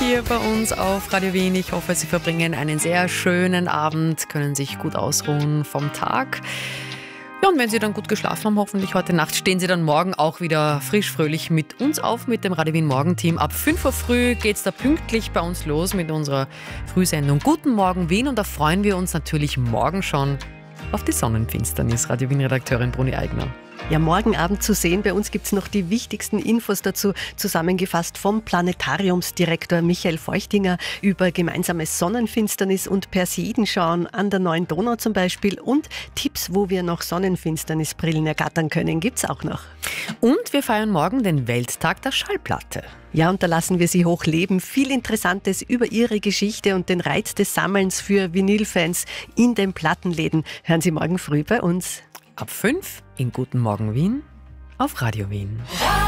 hier bei uns auf Radio Wien. Ich hoffe, Sie verbringen einen sehr schönen Abend, können sich gut ausruhen vom Tag. Ja, und wenn Sie dann gut geschlafen haben, hoffentlich heute Nacht, stehen Sie dann morgen auch wieder frisch, fröhlich mit uns auf, mit dem Radio Wien Morgenteam. Ab 5 Uhr früh geht es da pünktlich bei uns los mit unserer Frühsendung Guten Morgen Wien. Und da freuen wir uns natürlich morgen schon auf die Sonnenfinsternis. Radio Wien-Redakteurin Bruni Eigner. Ja, morgen Abend zu sehen. Bei uns gibt es noch die wichtigsten Infos dazu, zusammengefasst vom Planetariumsdirektor Michael Feuchtinger über gemeinsames Sonnenfinsternis und Perseidenschauen an der Neuen Donau zum Beispiel und Tipps, wo wir noch Sonnenfinsternisbrillen ergattern können, gibt es auch noch. Und wir feiern morgen den Welttag der Schallplatte. Ja, und da lassen wir Sie hochleben. Viel Interessantes über Ihre Geschichte und den Reiz des Sammelns für Vinylfans in den Plattenläden hören Sie morgen früh bei uns. Ab 5 in Guten Morgen Wien auf Radio Wien.